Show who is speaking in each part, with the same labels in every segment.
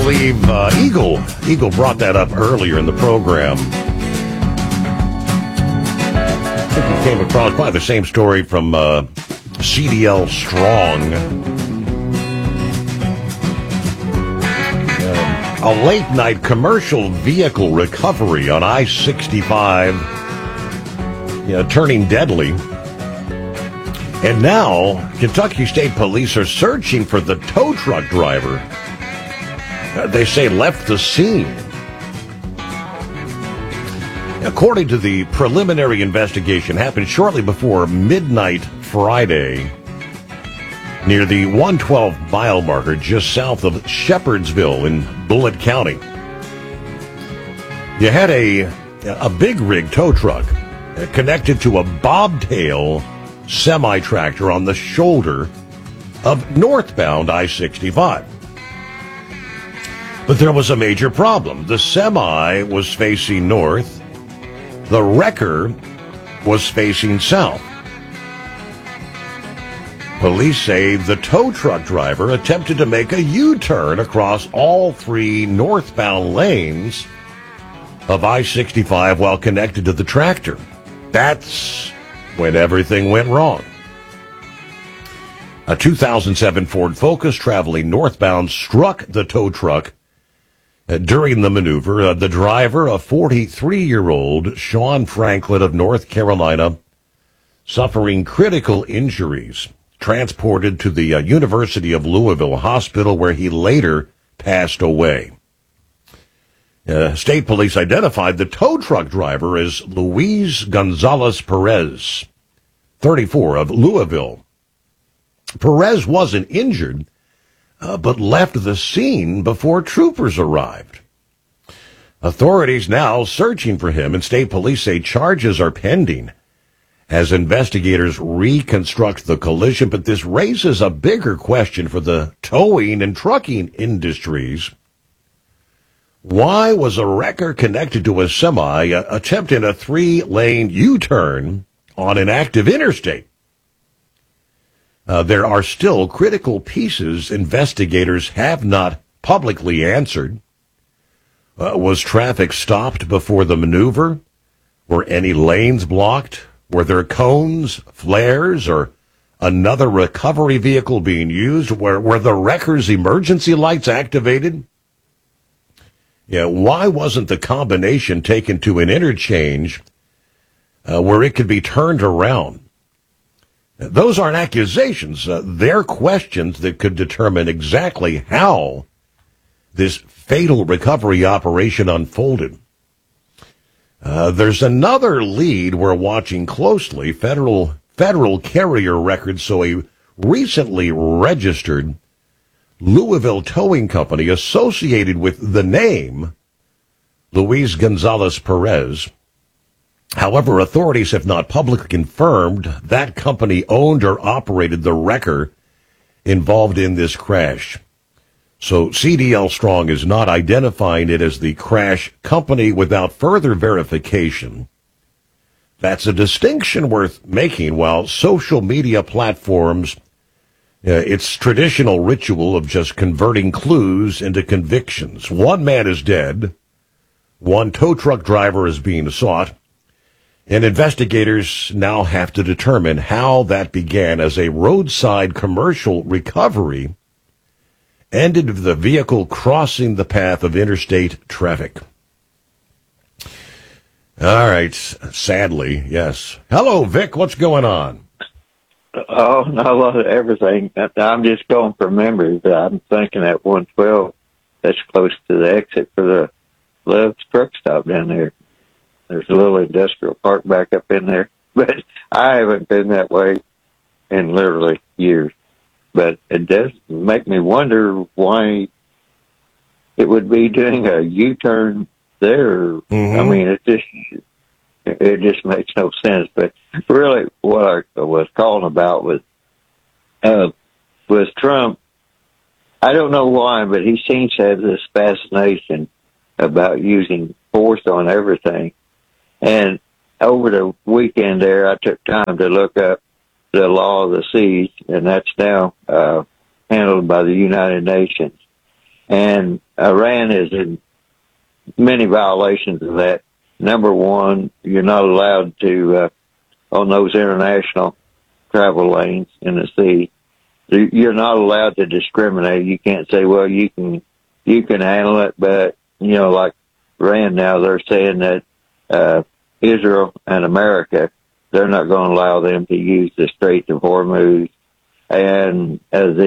Speaker 1: believe Eagle brought that up earlier in the program. I think we came across probably the same story from CDL Strong. A late-night commercial vehicle recovery on I-65 turning deadly. And now, Kentucky State Police are searching for the tow truck driver. They say left the scene. According to the preliminary investigation, happened shortly before midnight Friday near the 112 mile marker just south of Shepherdsville in Bullitt County. You had a big rig tow truck connected to a bobtail semi-tractor on the shoulder of northbound I-65. But there was a major problem. The semi was facing north. The wrecker was facing south. Police say the tow truck driver attempted to make a U-turn across all three northbound lanes of I-65 while connected to the tractor. That's when everything went wrong. A 2007 Ford Focus traveling northbound struck the tow truck during the maneuver. The driver, a 43-year-old Sean Franklin of North Carolina, suffering critical injuries, transported to the University of Louisville hospital where he later passed away. State police identified the tow truck driver as Luis Gonzalez Perez, 34, of Louisville. Perez wasn't injured, but left the scene before troopers arrived. Authorities now searching for him, and state police say charges are pending as investigators reconstruct the collision. But this raises a bigger question for the towing and trucking industries. Why was a wrecker connected to a semi attempting a 3-lane U-turn on an active interstate? There are still critical pieces investigators have not publicly answered. Was traffic stopped before the maneuver? Were any lanes blocked? Were there cones, flares, or another recovery vehicle being used? Were the wrecker's emergency lights activated? Why wasn't the combination taken to an interchange where it could be turned around? Those aren't accusations. They're questions that could determine exactly how this fatal recovery operation unfolded. There's another lead we're watching closely. Federal carrier records. So a recently registered Louisville towing company associated with the name Luis Gonzalez Perez. However, authorities have not publicly confirmed that company owned or operated the wrecker involved in this crash. So CDL Strong is not identifying it as the crash company without further verification. That's a distinction worth making. While social media platforms, it's traditional ritual of just converting clues into convictions. One man is dead. One tow truck driver is being sought. And investigators now have to determine how that began as a roadside commercial recovery ended with the vehicle crossing the path of interstate traffic. All right, sadly, yes. Hello, Vic, what's going on?
Speaker 2: Oh, not a lot of everything. I'm just going from memory. I'm thinking at 112, that's close to the exit for the Love's truck stop down there. There's a little industrial park back up in there. But I haven't been that way in literally years. But it does make me wonder why it would be doing a U-turn there. Mm-hmm. I mean, it just makes no sense. But really, what I was calling about was Trump. I don't know why, but he seems to have this fascination about using force on everything. And over the weekend there, I took time to look up the law of the seas, and that's now handled by the United Nations. And Iran is in many violations of that. Number one, you're not allowed to, on those international travel lanes in the sea, you're not allowed to discriminate. You can't say, well, you can handle it, but, like Iran now, they're saying that, Israel and America, they're not going to allow them to use the Strait of Hormuz. And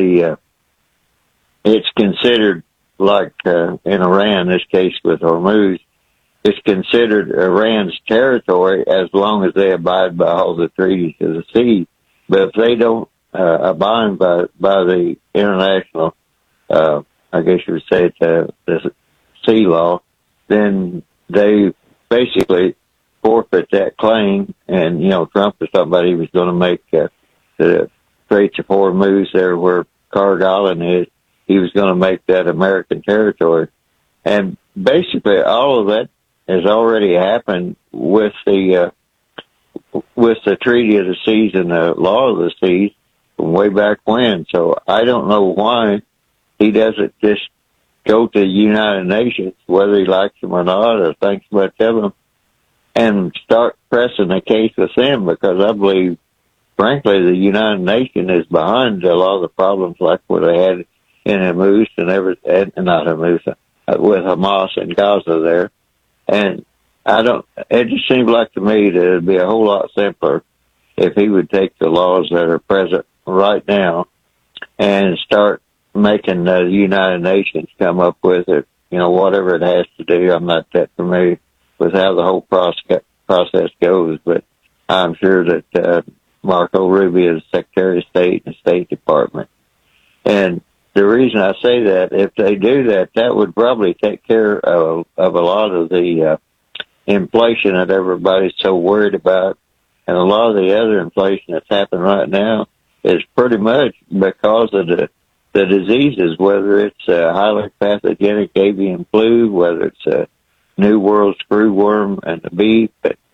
Speaker 2: it's considered like, in Iran, this case with Hormuz, it's considered Iran's territory as long as they abide by all the treaties of the sea. But if they don't abide by the international, I guess you would say the sea law, then they basically forfeit that claim. And, Trump was talking about he was going to make the Straits of Hormuz there where Carg Island is, he was going to make that American territory. And basically all of that has already happened with the Treaty of the Seas and the Law of the Seas from way back when. So I don't know why he doesn't just go to the United Nations, whether he likes them or not or thinks much of them, and start pressing the case with them, because I believe, frankly, the United Nations is behind a lot of the problems like what they had in Hormuz and not Hormuz, with Hamas and Gaza there. And it just seems like to me that it'd be a whole lot simpler if he would take the laws that are present right now and start making the United Nations come up with it, whatever it has to do. I'm not that familiar with how the whole process goes, but I'm sure that Marco Rubio is Secretary of State in the State Department. And the reason I say that, if they do that, that would probably take care of a lot of the inflation that everybody's so worried about. And a lot of the other inflation that's happening right now is pretty much because of the diseases, whether it's highly pathogenic avian flu, whether it's a New World screwworm and the beef.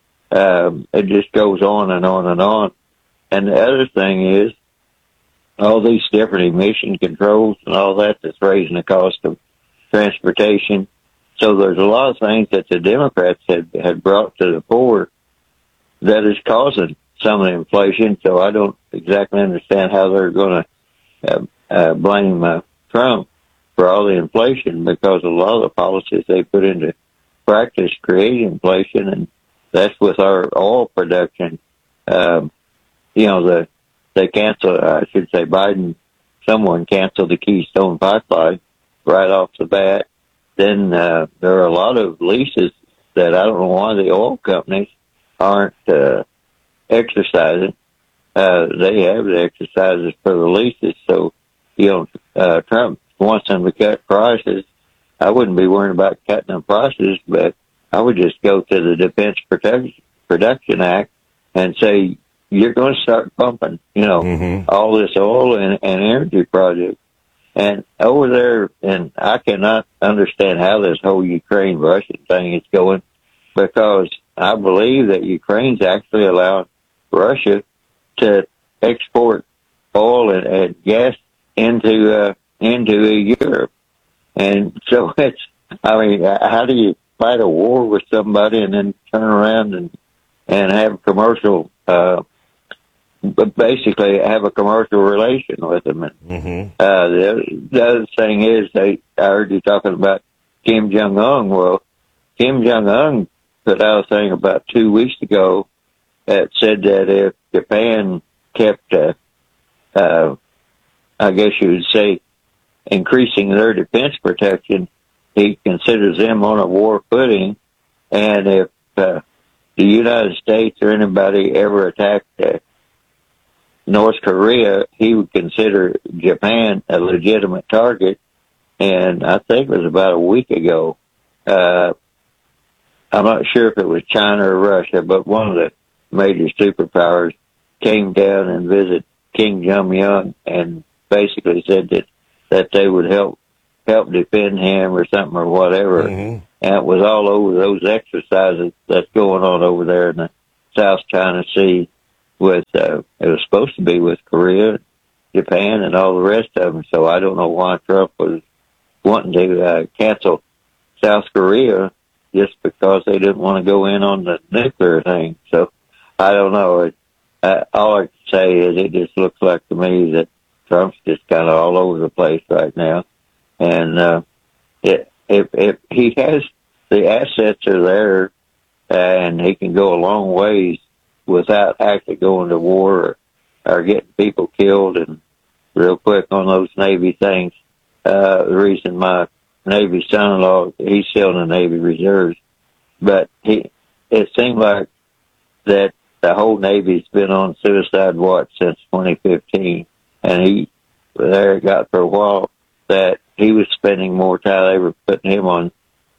Speaker 2: It just goes on and on and on. And the other thing is, all these different emission controls and all that's raising the cost of transportation. So there's a lot of things that the Democrats had brought to the fore that is causing some of the inflation. So I don't exactly understand how they're going to blame Trump for all the inflation, because a lot of the policies they put into practice create inflation, and that's with our oil production. They canceled, I should say someone canceled the Keystone Pipeline right off the bat. Then there are a lot of leases that I don't know why the oil companies aren't exercising. They have the exercises for the leases. So, Trump wants them to cut prices. I wouldn't be worrying about cutting the prices, but I would just go to the Defense Production Act and say, you're going to start pumping, all this oil and energy projects. And over there, and I cannot understand how this whole Ukraine-Russian thing is going, because I believe that Ukraine's actually allowed Russia to export oil and gas into Europe. And so how do you fight a war with somebody and then turn around and have commercial, basically have a commercial relation with them? And, the other thing is, I heard you talking about Kim Jong-un. Well, Kim Jong-un put out a thing about 2 weeks ago that said that if Japan kept, I guess you would say, increasing their defense protection, he considers them on a war footing. And if the United States or anybody ever attacked North Korea, he would consider Japan a legitimate target. And I think it was about a week ago. I'm not sure if it was China or Russia, but one of the major superpowers came down and visited Kim Jong-un and basically said that they would help defend him or something or whatever. And it was all over those exercises that's going on over there in the South China Sea with, it was supposed to be with Korea, Japan, and all the rest of them. So I don't know why Trump was wanting to cancel South Korea just because they didn't want to go in on the nuclear thing. So I don't know. All I can say is it just looks like to me that Trump's just kind of all over the place right now. And if he has the assets are there, and he can go a long ways without actually going to war or getting people killed and real quick on those Navy things. The reason my Navy son-in-law, he's still in the Navy Reserves, but it seemed like that the whole Navy's been on suicide watch since 2015, and there it got for a while that he was spending more time. They were putting him on,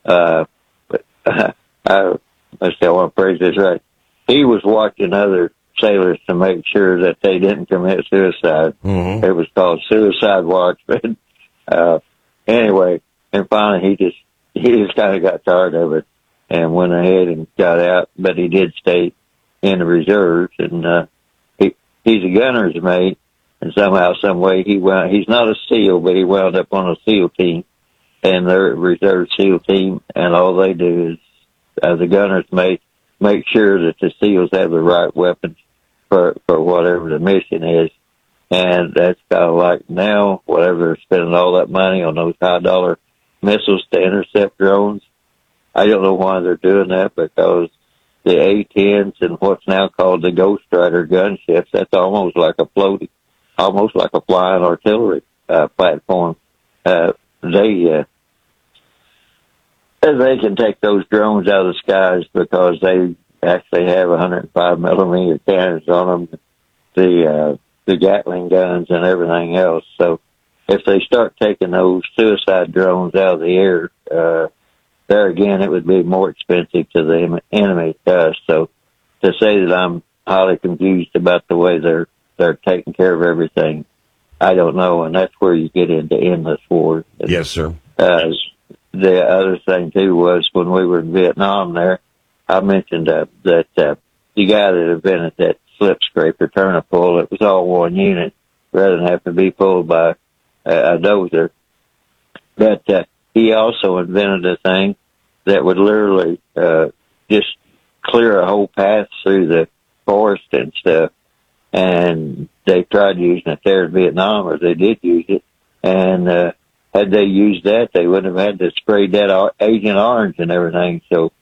Speaker 2: let's see, I want to phrase this right. He was watching other sailors to make sure that they didn't commit suicide.
Speaker 1: Mm-hmm.
Speaker 2: It was called Suicide Watch. But anyway, and finally he just kind of got tired of it and went ahead and got out. But he did stay in the reserves, and he's a gunner's mate. And somehow, some way, he's not a SEAL, but he wound up on a SEAL team, and they're a reserve SEAL team, and all they do is, the gunners make sure that the SEALs have the right weapons for whatever the mission is. And that's kind of like now, whatever they're spending all that money on those high-dollar missiles to intercept drones. I don't know why they're doing that, because the A-10s and what's now called the Ghost Rider gunships, that's almost like a flying artillery platform. They can take those drones out of the skies because they actually have 105 millimeter cannons on them, the Gatling guns and everything else. So if they start taking those suicide drones out of the air, there again, it would be more expensive to the enemy to us. So to say that I'm highly confused about the way they're taking care of everything, I don't know. And that's where you get into endless wars.
Speaker 1: Yes, sir.
Speaker 2: The other thing too was when we were in Vietnam there, I mentioned that the guy that invented that slip scraper turn-a-pull, it was all one unit rather than have to be pulled by a dozer. But he also invented a thing that would literally just clear a whole path through the forest and stuff. And they tried using it there in Vietnam, or they did use it. And had they used that, they wouldn't have had to spray that Agent Orange and everything. So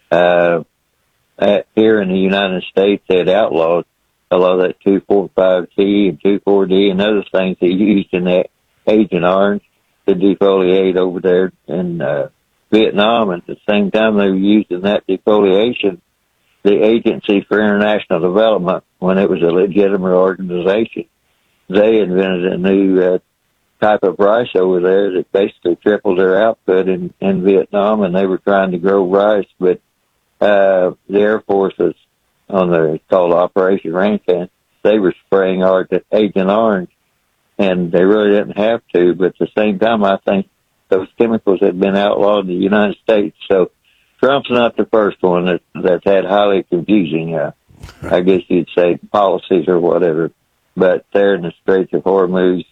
Speaker 2: here in the United States, they had outlawed a lot of that 2,4,5-T and 2,4-D and other things they used in that Agent Orange to defoliate over there in Vietnam. And at the same time they were using that defoliation, the Agency for International Development, when it was a legitimate organization, they invented a new type of rice over there that basically tripled their output in Vietnam, and they were trying to grow rice, but the Air Force was it's called Operation Rancan. They were spraying Agent Orange, and they really didn't have to, but at the same time, I think those chemicals had been outlawed in the United States. So Trump's not the first one that's had highly confusing, I guess you'd say, policies or whatever. But there in the Straits of Hormuz,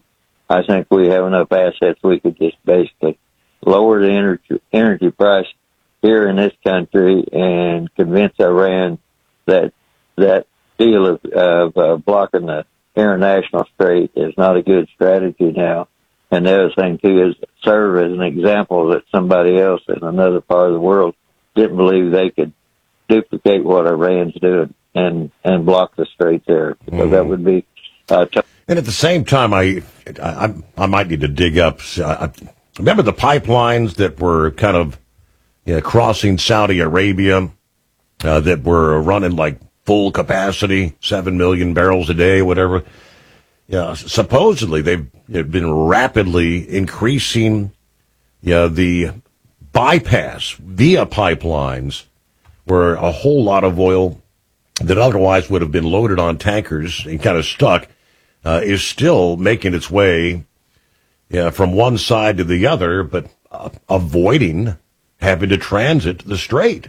Speaker 2: I think we have enough assets we could just basically lower the energy price here in this country and convince Iran that deal of blocking the international strait is not a good strategy now. And the other thing, too, is serve as an example that somebody else in another part of the world didn't believe they could duplicate what Iran's doing and block the strait there. Because that would be
Speaker 1: and at the same time, I might need to dig up. Remember the pipelines that were kind of crossing Saudi Arabia that were running like full capacity, 7 million barrels a day, whatever. Yeah, supposedly they've been rapidly increasing the bypass via pipelines, where a whole lot of oil that otherwise would have been loaded on tankers and kind of stuck is still making its way from one side to the other, but avoiding having to transit the strait.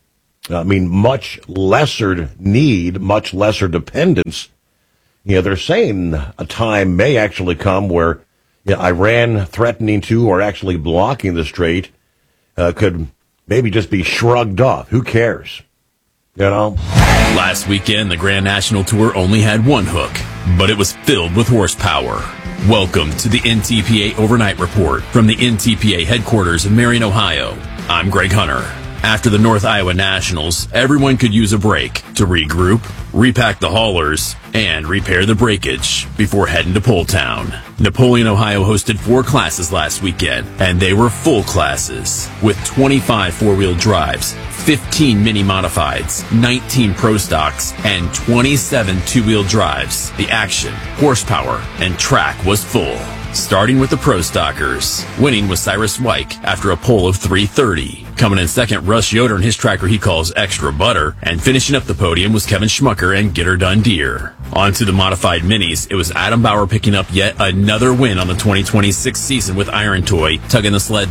Speaker 1: I mean, much lesser need, much lesser dependence. They're saying a time may actually come where, Iran threatening to or actually blocking the strait could maybe just be shrugged off. Who cares? You know?
Speaker 3: Last weekend, the Grand National Tour only had one hook, but it was filled with horsepower. Welcome to the NTPA Overnight Report from the NTPA headquarters in Marion, Ohio. I'm Greg Hunter. After the North Iowa Nationals, everyone could use a break to regroup, repack the haulers, and repair the breakage before heading to Pole Town. Napoleon, Ohio hosted 4 classes last weekend, and they were full classes with 25 four-wheel drives, 15 mini modifieds, 19 pro stocks, and 27 two-wheel drives. The action, horsepower, and track was full. Starting with the pro stockers. Winning was Cyrus Wyke after a pole of 3:30. Coming in second, Russ Yoder and his tracker he calls Extra Butter. And finishing up the podium was Kevin Schmucker and Gitter Dun Deer. On to the modified minis. It was Adam Bauer picking up yet another win on the 2026 season with Iron Toy, tugging the sled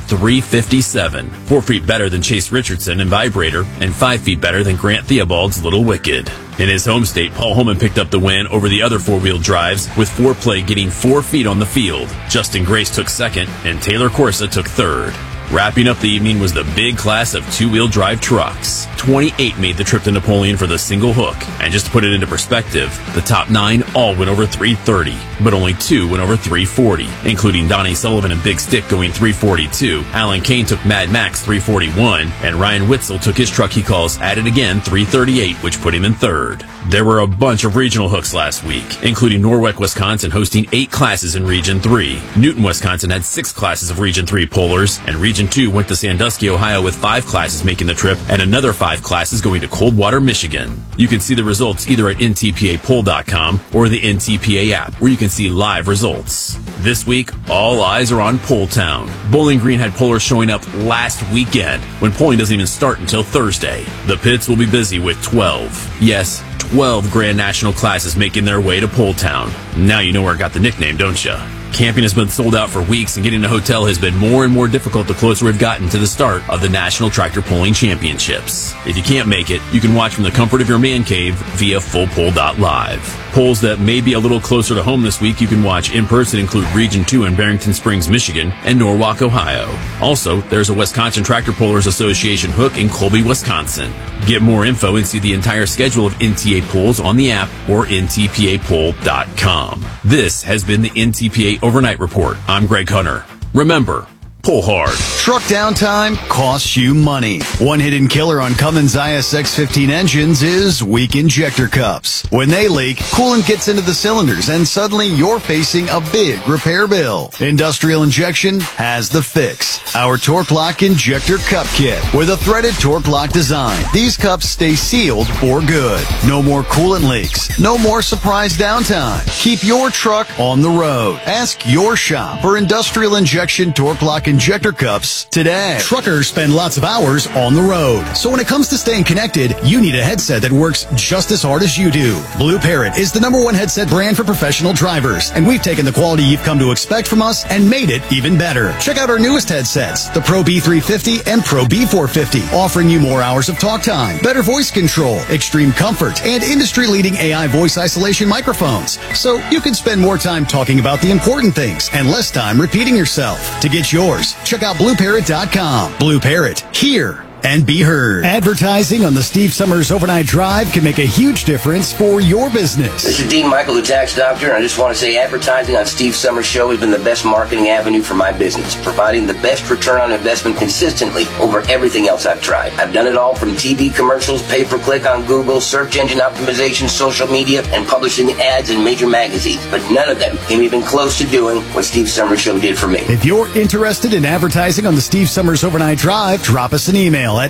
Speaker 3: 357. 4 feet better than Chase Richardson and Vibrator, and 5 feet better than Grant Theobald's Little Wicked. In his home state, Paul Holman picked up the win over the other four-wheel drives, with Foreplay getting 4 feet on the field. Justin Grace took second, and Taylor Corsa took third. Wrapping up the evening was the big class of two-wheel drive trucks. 28 made the trip to Napoleon for the single hook. And just to put it into perspective, the top 9 all went over 330, but only 2 went over 340, including Donnie Sullivan and Big Stick going 342. Alan Kane took Mad Max 341, and Ryan Witzel took his truck he calls At It Again 338, which put him in third. There were a bunch of regional hooks last week, including Norwalk, Wisconsin hosting 8 classes in Region 3. Newton, Wisconsin had 6 classes of Region 3 polars, and Region 2 went to Sandusky, Ohio with 5 classes making the trip and another 5 classes going to Coldwater, Michigan. You can see the results either at ntpapole.com or the NTPA app, where you can see live results. This week, all eyes are on Pole Town. Bowling Green had polars showing up last weekend when polling doesn't even start until Thursday. The pits will be busy with 12. Yes, 12 Grand National classes making their way to Pole Town. Now you know where I got the nickname, don't you? Camping has been sold out for weeks, and getting a hotel has been more and more difficult the closer we've gotten to the start of the National Tractor Pulling Championships. If you can't make it, you can watch from the comfort of your man cave via fullpole.live. Polls that may be a little closer to home this week you can watch in person include Region 2 in Barrington Springs, Michigan, and Norwalk, Ohio. Also, there's a Wisconsin Tractor Pullers Association hook in Colby, Wisconsin. Get more info and see the entire schedule of NTA polls on the app or ntpapole.com. This has been the NTPA Overnight Report. I'm Greg Hunter. Remember, pull hard.
Speaker 4: Truck downtime costs you money. One hidden killer on Cummins ISX-15 engines is weak injector cups. When they leak, coolant gets into the cylinders and suddenly you're facing a big repair bill. Industrial Injection has the fix. Our Torque Lock Injector Cup Kit with a threaded Torque Lock design. These cups stay sealed for good. No more coolant leaks. No more surprise downtime. Keep your truck on the road. Ask your shop for Industrial Injection Torque Lock Injector Cups today. Truckers spend lots of hours on the road. So when it comes to staying connected, you need a headset that works just as hard as you do. Blue Parrot is the #1 headset brand for professional drivers, and we've taken the quality you've come to expect from us and made it even better. Check out our newest headsets, the Pro B350 and Pro B450, offering you more hours of talk time, better voice control, extreme comfort, and industry-leading AI voice isolation microphones. So you can spend more time talking about the important things and less time repeating yourself. To get yours, check out BlueParrot.com. Blue Parrot, hear and be heard. Advertising on the Steve Summers Overnight Drive can make a huge difference for your business.
Speaker 5: This is Dean Michael, the tax doctor, and I just want to say advertising on Steve Summers' show has been the best marketing avenue for my business, providing the best return on investment consistently over everything else I've tried. I've done it all from TV commercials, pay-per-click on Google, search engine optimization, social media, and publishing ads in major magazines, but none of them came even close to doing what Steve Summers' show did for me.
Speaker 4: If you're interested in advertising on the Steve Summers Overnight Drive, drop us an email at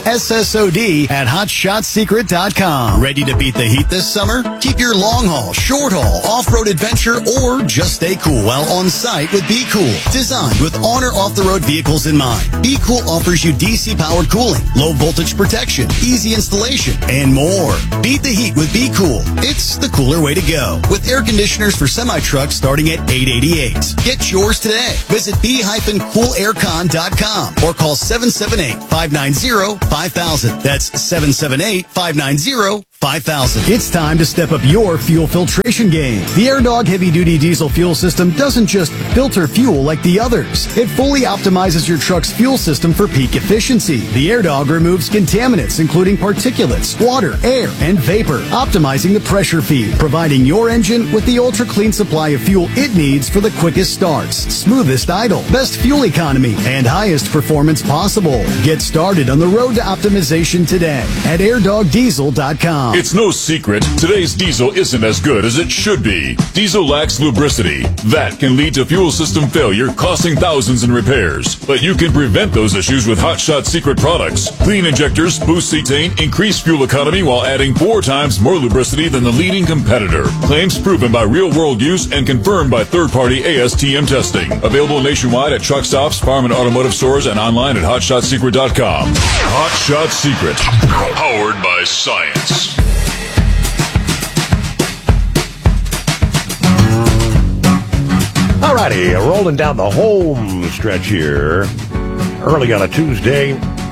Speaker 4: ssod@hotshotsecret.com. Ready to beat the heat this summer? Keep your long haul, short haul, off-road adventure, or just stay cool while on site with Be Cool. Designed with on or off-the-road vehicles in mind, Be Cool offers you DC-powered cooling, low voltage protection, easy installation, and more. Beat the heat with Be Cool. It's the cooler way to go. With air conditioners for semi-trucks starting at $888. Get yours today. Visit b-coolaircon.com or call 778-590-5000. That's 778-590-5000. 5000. It's time to step up your fuel filtration game. The AirDog heavy-duty diesel fuel system doesn't just filter fuel like the others. It fully optimizes your truck's fuel system for peak efficiency. The AirDog removes contaminants, including particulates, water, air, and vapor, optimizing the pressure feed, providing your engine with the ultra-clean supply of fuel it needs for the quickest starts, smoothest idle, best fuel economy, and highest performance possible. Get started on the road to optimization today at airdogdiesel.com.
Speaker 6: It's no secret, today's diesel isn't as good as it should be. Diesel lacks lubricity. That can lead to fuel system failure, costing thousands in repairs. But you can prevent those issues with Hot Shot Secret products. Clean injectors, boost cetane, increase fuel economy while adding 4 times more lubricity than the leading competitor. Claims proven by real-world use and confirmed by third-party ASTM testing. Available nationwide at truck stops, farm and automotive stores, and online at hotshotsecret.com. Hot Shot Secret. Powered by science.
Speaker 1: Alrighty, rolling down the home stretch here, early on a Tuesday.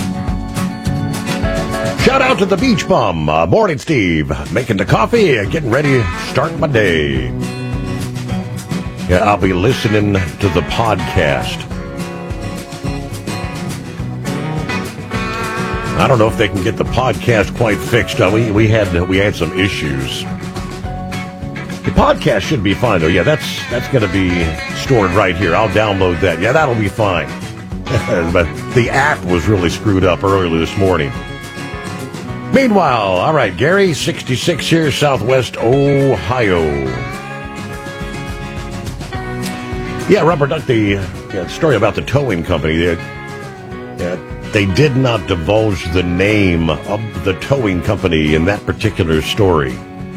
Speaker 1: Shout out to the Beach Bum. Morning, Steve. Making the coffee, getting ready to start my day. Yeah, I'll be listening to the podcast. I don't know if they can get the podcast quite fixed. We had some issues. The podcast should be fine, though. Yeah, that's going to be stored right here. I'll download that. Yeah, that'll be fine. But the app was really screwed up earlier this morning. Meanwhile, all right, Gary, 66 here, Southwest Ohio. Yeah, Rubber Duck, the story about the towing company. They did not divulge the name of the towing company in that particular story.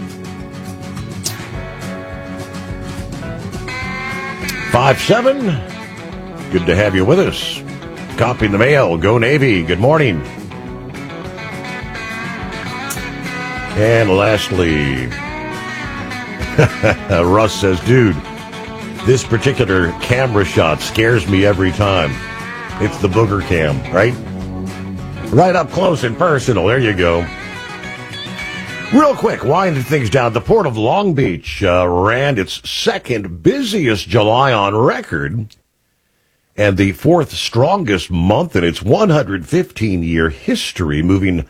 Speaker 1: 5-7, good to have you with us. Copy in the mail, go Navy, good morning. And lastly, Russ says, dude, this particular camera shot scares me every time. It's the booger cam, right? Right up close and personal, there you go. Real quick, winding things down, the Port of Long Beach ran its second busiest July on record and the 4th strongest month in its 115-year history, moving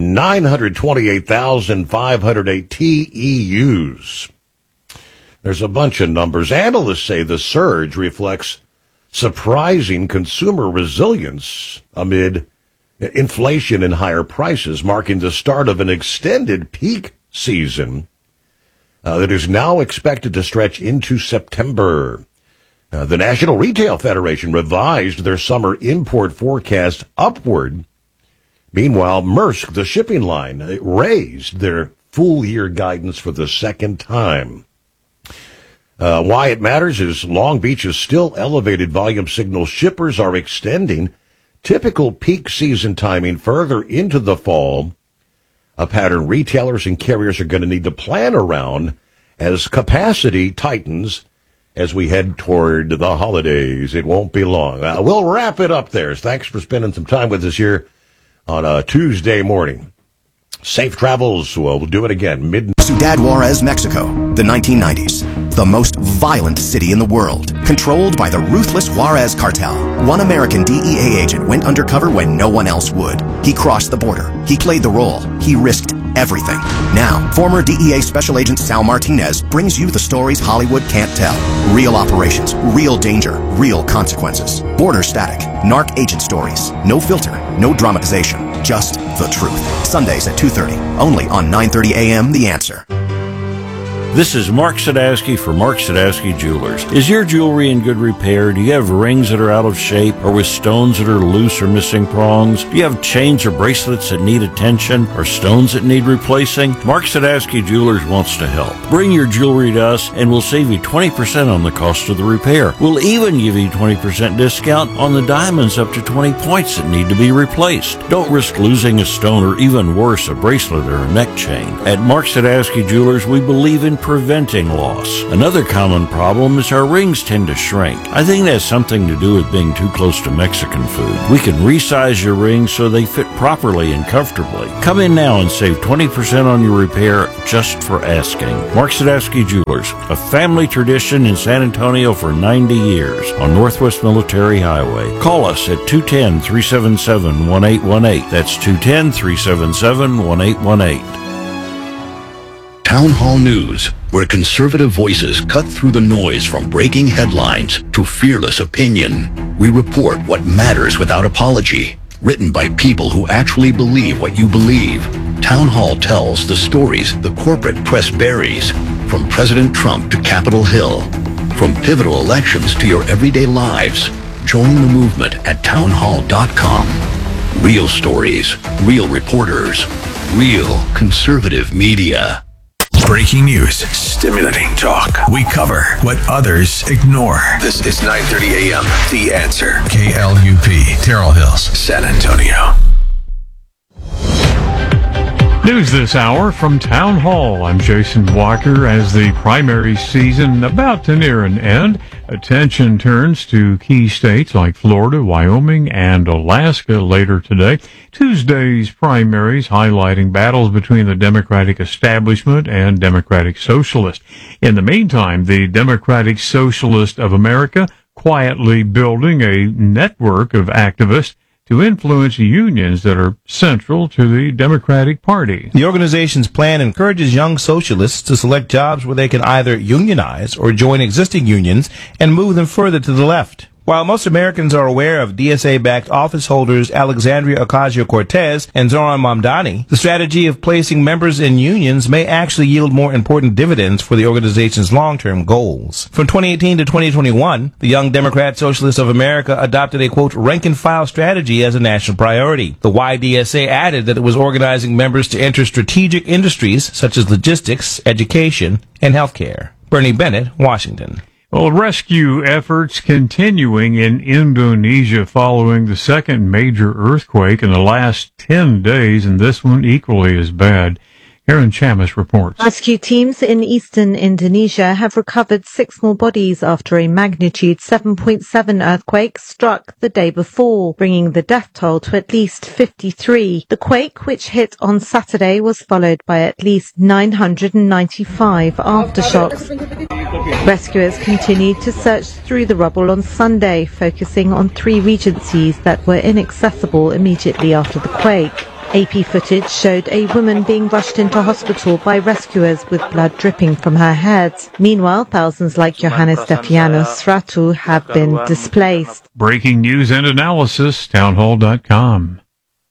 Speaker 1: 928,508 TEUs. There's a bunch of numbers. Analysts say the surge reflects surprising consumer resilience amid inflation and higher prices, marking the start of an extended peak season that is now expected to stretch into September. The National Retail Federation revised their summer import forecast upward. Meanwhile, Maersk, the shipping line, raised their full-year guidance for the second time. Why it matters is Long Beach's still elevated volume signal shippers are extending typical peak season timing further into the fall, a pattern retailers and carriers are going to need to plan around as capacity tightens as we head toward the holidays. It won't be long. We'll wrap it up there. Thanks for spending some time with us here on a Tuesday morning. Safe travels. We'll do it again.
Speaker 7: Ciudad Juarez, Mexico, the 1990s. The most violent city in the world, controlled by the ruthless Juarez cartel. One American DEA agent went undercover when no one else would. He crossed the border. He played the role. He risked everything. Now, former DEA Special Agent Sal Martinez brings you the stories Hollywood can't tell. Real operations, real danger, real consequences. Border static, narc agent stories. No filter, no dramatization, just the truth. Sundays at 2:30, only on 9:30 a.m. The Answer.
Speaker 8: This is Mark Sadowski for Mark Sadowski Jewelers. Is your jewelry in good repair? Do you have rings that are out of shape or with stones that are loose or missing prongs? Do you have chains or bracelets that need attention or stones that need replacing? Mark Sadowski Jewelers wants to help. Bring your jewelry to us and we'll save you 20% on the cost of the repair. We'll even give you 20% discount on the diamonds up to 20 points that need to be replaced. Don't risk losing a stone or even worse, a bracelet or a neck chain. At Mark Sadowski Jewelers, we believe in preventing loss. Another common problem is our rings tend to shrink. I think that has something to do with being too close to Mexican food. We can resize your rings so they fit properly and comfortably. Come in now and save 20% on your repair just for asking. Mark Sadowski Jewelers, a family tradition in San Antonio for 90 years on Northwest Military Highway. Call us at 210-377-1818. That's 210-377-1818.
Speaker 9: Town Hall News, where conservative voices cut through the noise from breaking headlines to fearless opinion. We report what matters without apology. Written by people who actually believe what you believe. Town Hall tells the stories the corporate press buries, from President Trump to Capitol Hill, from pivotal elections to your everyday lives. Join the movement at townhall.com. Real stories, real reporters, real conservative media.
Speaker 10: Breaking news, stimulating talk. We cover what others ignore.
Speaker 11: This is 9:30 a.m. The Answer.
Speaker 10: KLUP, Terrell Hills, San Antonio.
Speaker 12: News this hour from Town Hall. I'm Jason Walker. As the primary season about to near an end, attention turns to key states like Florida, Wyoming, and Alaska later today. Tuesday's primaries highlighting battles between the Democratic establishment and Democratic Socialist. In the meantime, the Democratic Socialist of America quietly building a network of activists to influence unions that are central to the Democratic Party.
Speaker 13: The organization's plan encourages young socialists to select jobs where they can either unionize or join existing unions and move them further to the left. While most Americans are aware of DSA-backed office holders Alexandria Ocasio-Cortez and Zohran Mamdani, the strategy of placing members in unions may actually yield more important dividends for the organization's long-term goals. From 2018 to 2021, the Young Democrat Socialists of America adopted a, quote, rank-and-file strategy as a national priority. The YDSA added that it was organizing members to enter strategic industries such as logistics, education, and healthcare. Bernie Bennett, Washington.
Speaker 12: Well, rescue efforts continuing in Indonesia following the second major earthquake in the last 10 days, and this one equally as bad. Aaron Chamis reports.
Speaker 14: Rescue teams in eastern Indonesia have recovered 6 more bodies after a magnitude 7.7 earthquake struck the day before, bringing the death toll to at least 53. The quake, which hit on Saturday, was followed by at least 995 aftershocks. Rescuers continued to search through the rubble on Sunday, focusing on 3 regencies that were inaccessible immediately after the quake. AP footage showed a woman being rushed into hospital by rescuers with blood dripping from her head. Meanwhile, thousands like Johannes Stefianos Ratu have been displaced.
Speaker 12: Breaking news and analysis, townhall.com.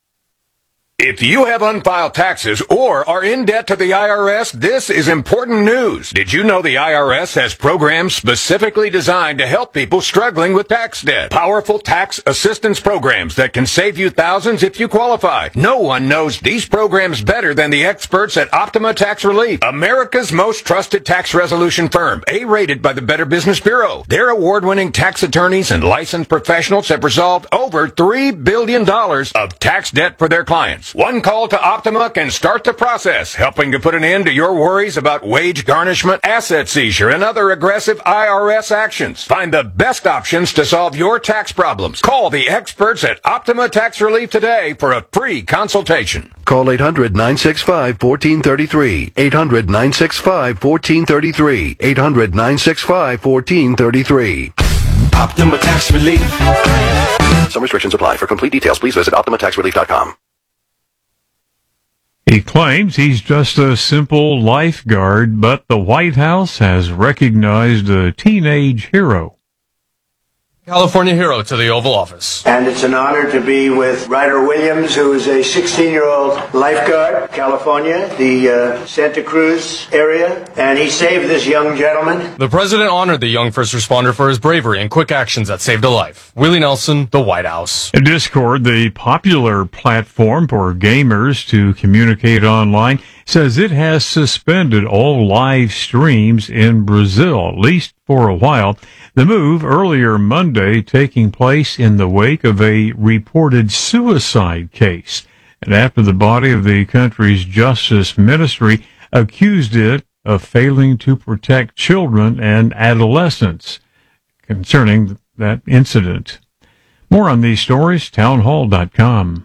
Speaker 15: If you have unfiled taxes or are in debt to the IRS, this is important news. Did you know the IRS has programs specifically designed to help people struggling with tax debt? Powerful tax assistance programs that can save you thousands if you qualify. No one knows these programs better than the experts at Optima Tax Relief, America's most trusted tax resolution firm, A-rated by the Better Business Bureau. Their award-winning tax attorneys and licensed professionals have resolved over $3 billion of tax debt for their clients. One call to Optima can start the process, helping to put an end to your worries about wage garnishment, asset seizure, and other aggressive IRS actions. Find the best options to solve your tax problems. Call the experts at Optima Tax Relief today for a free consultation.
Speaker 9: Call 800-965-1433. 800-965-1433. 800-965-1433.
Speaker 11: Optima Tax Relief.
Speaker 9: Some restrictions apply. For complete details, please visit OptimaTaxRelief.com.
Speaker 12: He claims he's just a simple lifeguard, but the White House has recognized a teenage hero.
Speaker 16: California hero to the Oval Office.
Speaker 17: And it's an honor to be with Ryder Williams, who is a 16-year-old lifeguard, California, the Santa Cruz area, and he saved this young gentleman.
Speaker 16: The president honored the young first responder for his bravery and quick actions that saved a life. Willie Nelson, the White House.
Speaker 12: Discord, the popular platform for gamers to communicate online, says it has suspended all live streams in Brazil, at least for a while. The move earlier Monday taking place in the wake of a reported suicide case, and after the body of the country's justice ministry accused it of failing to protect children and adolescents concerning that incident. More on these stories, townhall.com.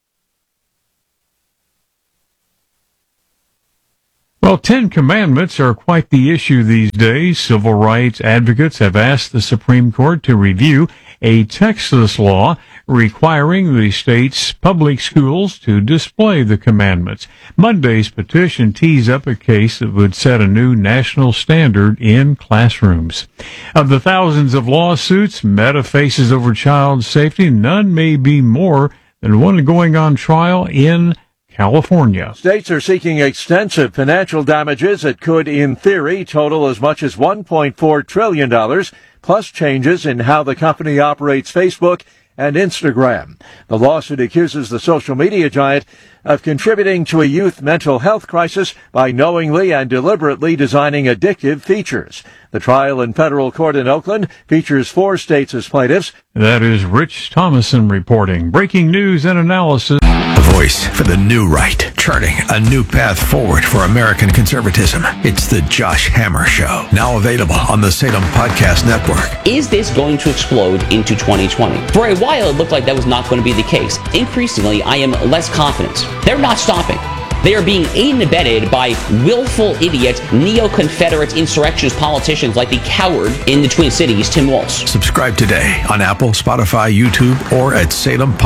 Speaker 12: Well, 10 Commandments are quite the issue these days. Civil rights advocates have asked the Supreme Court to review a Texas law requiring the state's public schools to display the commandments. Monday's petition tees up a case that would set a new national standard in classrooms. Of the thousands of lawsuits Meta faces over child safety, none may be more than one going on trial in California.
Speaker 18: States are seeking extensive financial damages that could, in theory, total as much as $1.4 trillion, plus changes in how the company operates Facebook and Instagram. The lawsuit accuses the social media giant of contributing to a youth mental health crisis by knowingly and deliberately designing addictive features. The trial in federal court in Oakland features 4 states as plaintiffs.
Speaker 12: That is Rich Thomason reporting. Breaking news and analysis.
Speaker 10: The voice for the new right, charting a new path forward for American conservatism. It's the Josh Hammer Show, now available on the Salem Podcast Network.
Speaker 19: Is this going to explode into 2020? For a while, it looked like that was not going to be the case. Increasingly, I am less confident. They're not stopping. They are being aided and abetted by willful idiots, neo-Confederate insurrectionist politicians like the coward in the Twin Cities, Tim Walz.
Speaker 10: Subscribe today on Apple, Spotify, YouTube, or at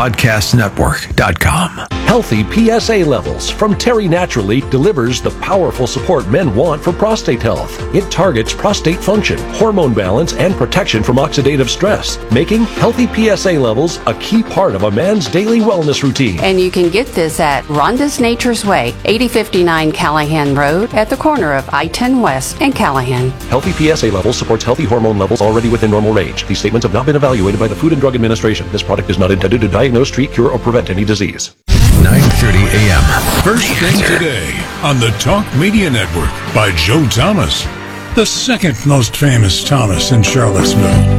Speaker 10: SalemPodcastNetwork.com.
Speaker 20: Healthy PSA Levels from Terry Naturally delivers the powerful support men want for prostate health. It targets prostate function, hormone balance, and protection from oxidative stress, making healthy PSA levels a key part of a man's daily wellness routine.
Speaker 21: And you can get this at Rhonda's Nature's Way, 8059 Callahan Road at the corner of I-10 West and Callahan.
Speaker 20: Healthy PSA Levels supports healthy hormone levels already within normal range. These statements have not been evaluated by the Food and Drug Administration. This product is not intended to diagnose, treat, cure, or prevent any disease.
Speaker 10: 9:30 a.m.
Speaker 6: First thing today on the Talk Media Network by Joe Thomas, the second most famous Thomas in Charlottesville.